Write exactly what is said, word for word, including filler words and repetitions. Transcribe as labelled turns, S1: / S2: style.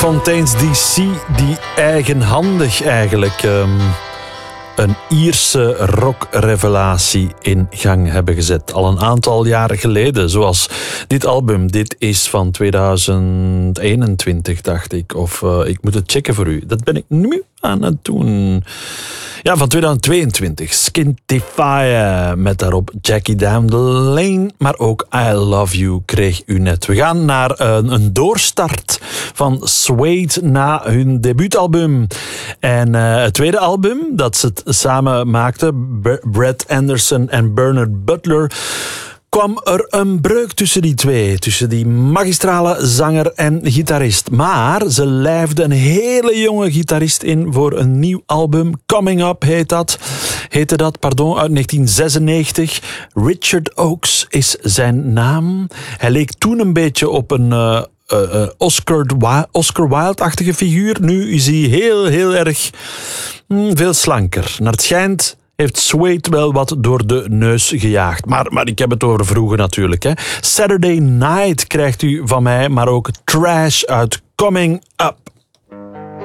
S1: Fontaines D C die eigenhandig eigenlijk um, een Ierse rockrevelatie in gang hebben gezet. Al een aantal jaren geleden, zoals dit album. Dit is van tweeduizend eenentwintig, dacht ik. Of uh, ik moet het checken voor u. Dat ben ik nu aan het doen. Ja, van tweeduizend tweeëntwintig. Skintify met daarop Jackie Down the Lane. Maar ook I Love You kreeg u net. We gaan naar een, een doorstart van Suede na hun debuutalbum. En uh, het tweede album dat ze het samen maakten, Brett Anderson en Bernard Butler, kwam er een breuk tussen die twee. Tussen die magistrale zanger en gitarist. Maar ze lijfde een hele jonge gitarist in voor een nieuw album. Coming Up heet dat. Heette dat, pardon, uit negentien zesennegentig. Richard Oakes is zijn naam. Hij leek toen een beetje op een Uh, Uh, Oscar, Oscar Wilde-achtige figuur. Nu is hij heel, heel erg mm, veel slanker. Naar het schijnt heeft Suede wel wat door de neus gejaagd. Maar, maar ik heb het over vroeger natuurlijk. Hè. Saturday Night krijgt u van mij, maar ook Trash uit Coming Up.